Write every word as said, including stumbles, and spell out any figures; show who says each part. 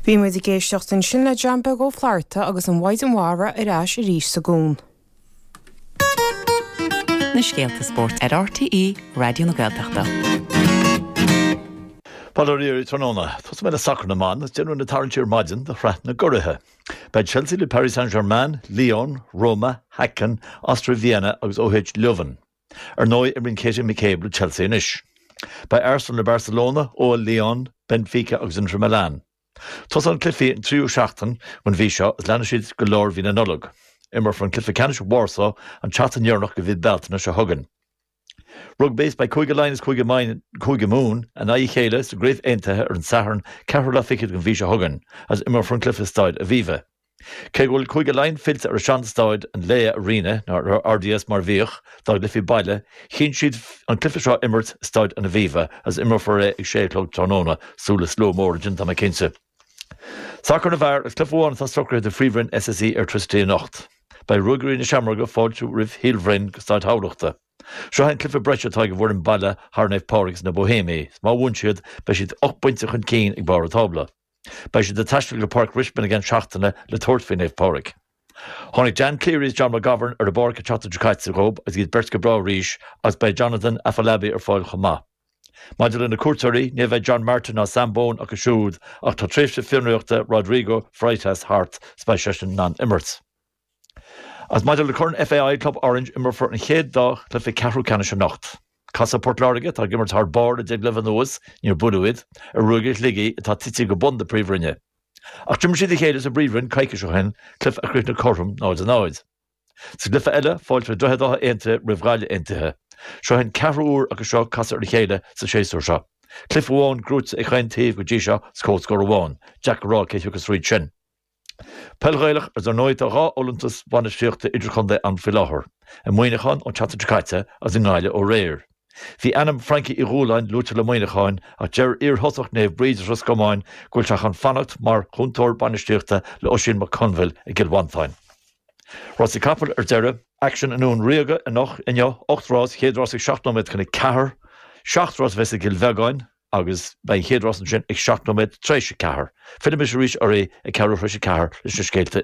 Speaker 1: Bhí muid i géisteach in sin le jumpa go Florta agus an White and Wara ar ais a rís sa gún.
Speaker 2: Na Scéalta Sport ar R T E Radio na Gaeltachta.
Speaker 3: Palorieri Tronona, thos me a soccer na man, as general na Tarrantire Madden, the frat na Gurrihe. By Chelsea le Paris Saint-Germain, Lyon, Roma, Hacken, Austria Vienna agus O H Leuven. Ar nói ar brin Katie McCabe le Chelsea in ish. By Arsenal le Barcelona, O Lyon, Benfica agus Inter Milan. Thos an Cliffy in trio Schachten, when Visha, as Lanashid Galore Vina Nullag. Immer from Cliffy Canish Warsaw, and Chatham Yernach Gavid Belton as Shahugan. Rug based by Cuiga Line is Cuiga Mine, Cuiga Moon, and Ai Chela, the great Enta and Sahern, Carola Fickett and Visha Hugan, as immer from Cliffy Stide, Aviva. Kegul Cuiga Line filter a Shan Stide and Leia Arena, nor R D S Marviach, Dog Liffy Baile, Hinshid on Cliffy Shaw Immert, Stide and Aviva, as immer for a Shayclog Tornona, Sula Slow More, Jinta McKinsey. Soccer Navar, as Cliff One, Strucker the Freebrand S S E Electricity Nacht. By Rugri in Shamroga, Fall to Riff Hillvrin, Stide Howluchta. Sjohan Cliffy Brescia Tiger worden Balla, Harnef Porix na Bohemie, Small Wunshid, by she'd up points of Keen, Igbara Tabla. By she'd attached to the Park Richmond against Schachtana, Le Tortfinef Porrick. Honig Jan Cleary's John McGovern, or the Bork at Chatta Jukaitserob, as he's Bertska Bra Rish, as by Jonathan Afalabi or Foil Hama. Magdalena Kurturi, Neve John Martin or Sambone or Kashud, or Tatrish Finriota, Rodrigo, Freitas, Hart, Special Non Emirates. As Michael the current F A I Club Orange immer for an chéad dá Cliffy Carroll Canisha Nacht. Casa Port Larga, tá gimmert haar bar a dig levan nós, near Buduid, a rugis ligi, tá titsi go bond the prevrinne. Ach jimmer si the chéad is a brevrin, caike scho hen, Cliff a crich na corrum, náid a náid. So Cliff a ella, fáilt for dohe dá ente, rivgaile ente. Scho hen Carroll a scho casa ar the chéad, sa séistor scho. Cliff Wan, Groots, e chain tev go gisha, skót skor Wan. Jack Raw, case you can read chin. Pelgheilig is er nooit a ra Olympisch banneschirte idrchonde an Filacher, en Moinechan on Chatterkaite as in Gaile o Reir. Vi Annam Frankie Irulein Lucha le Moinechan, a Jer Ir Hossach neef Breeders Ruskomain, Gulchachan Fanat, mar Huntor banneschirte le Oshin McConville e Gilwanthein. Rossi Kappel er dere, action en un Riega en noch en ja, ochtras, hedrosig schachtnomet kan ik kahar, schachtras vesse Gilvegain, agus bei héadrosan sin ag seachtó méid tréise cahar. Fidim is rís oré ag cearú frisise cahar is na scéalte